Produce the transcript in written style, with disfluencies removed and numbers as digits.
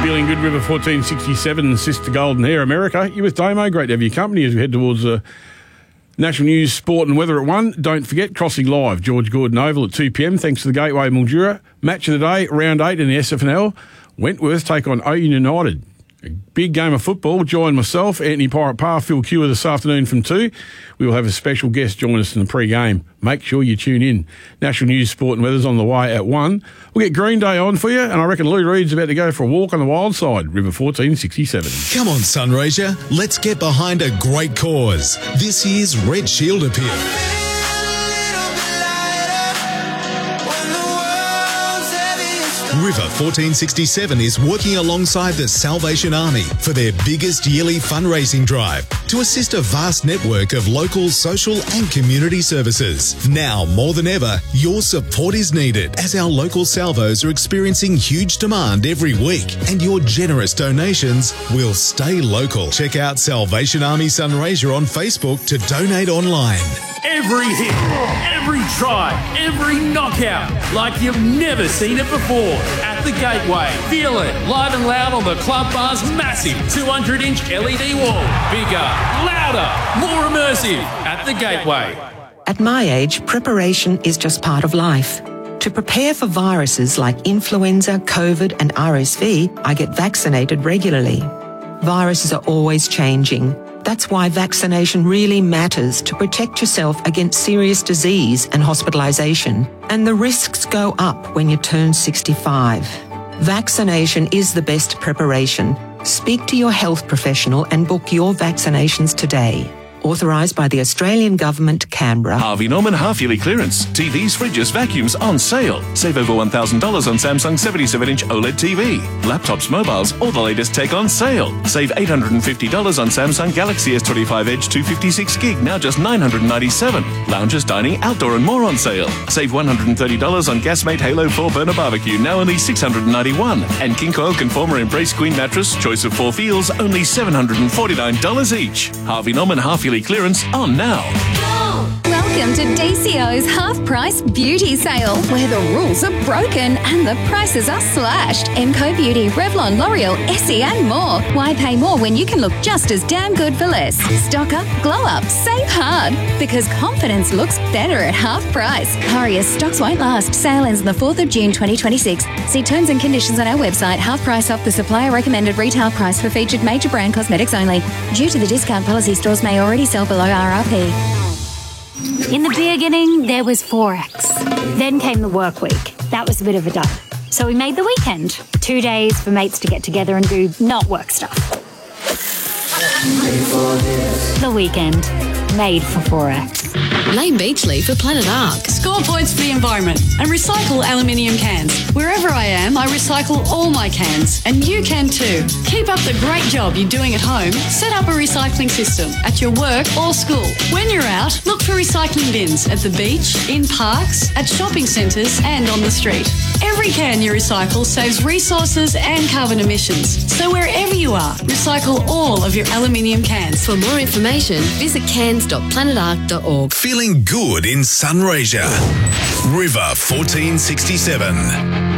Feeling good, River 1467, Sister Golden Hair, America. You with Damo? Great to have your company as we head towards National News, Sport and Weather at 1. Don't forget, Crossing Live, George Gordon Oval at 2 p.m, thanks to the Gateway Mildura. Match of the day, round 8 in the SFNL. Wentworth take on Owen United. A big game of football. Join myself, Anthony Pirate Parr, Phil Cure this afternoon from 2. We will have a special guest join us in the pre-game. Make sure you tune in. National News, Sport and Weather's on the way at 1. We'll get Green Day on for you, and I reckon Lou Reed's about to go for a walk on the wild side. River 1467. Come on, Sunraysia. Let's get behind a great cause. This year's Red Shield Appeal. River 1467 is working alongside the Salvation Army for their biggest yearly fundraising drive to assist a vast network of local, social and community services. Now, more than ever, your support is needed as our local salvos are experiencing huge demand every week, and your generous donations will stay local. Check out Salvation Army Sunraysia on Facebook to donate online. Every hit, every try, every knockout, like you've never seen it before. At the Gateway, feel it live and loud on the Club Bar's massive 200-inch LED wall. Bigger, louder, more immersive. At the Gateway. At my age, preparation is just part of life. To prepare for viruses like influenza, COVID and RSV, I get vaccinated regularly. Viruses are always changing. That's why vaccination really matters to protect yourself against serious disease and hospitalisation. And the risks go up when you turn 65. Vaccination is the best preparation. Speak to your health professional and book your vaccinations today. Authorised by the Australian Government, Canberra. Harvey Norman half-yearly clearance. TVs, fridges, vacuums on sale. Save over $1,000 on Samsung 77-inch OLED TV. Laptops, mobiles, all the latest tech on sale. Save $850 on Samsung Galaxy S25 Edge 256 gig, now just $997. Lounges, dining, outdoor and more on sale. Save $130 on Gasmate Halo 4 burner barbecue, now only $691. And King Coil Conformer Embrace Queen mattress, choice of 4 feels, only $749 each. Harvey Norman half-yearly clearance on now. Welcome to DCO's half-price beauty sale, where the rules are broken and the prices are slashed. MCO Beauty, Revlon, L'Oreal, Essie and more. Why pay more when you can look just as damn good for less? Stock up, glow up, save hard. Because confidence looks better at half price. Hurry as stocks won't last. Sale ends on the 4th of June 2026. See terms and conditions on our website. Half price off the supplier recommended retail price for featured major brand cosmetics only. Due to the discount policy, stores may already sell below RRP. In the beginning, there was Forex. Then came the work week. That was a bit of a dud. So we made the weekend. 2 days for mates to get together and do not work stuff. The weekend. Made for Forex. Lane Beachley for Planet Ark. Score points for the environment and recycle aluminium cans. Wherever I am, I recycle all my cans. And you can too. Keep up the great job you're doing at home. Set up a recycling system at your work or school. When you're out, look for recycling bins at the beach, in parks, at shopping centres and on the street. Every can you recycle saves resources and carbon emissions. So wherever you are, recycle all of your aluminium cans. For more information, visit cans.planetark.org. Feeling good in Sunraysia. River 1467.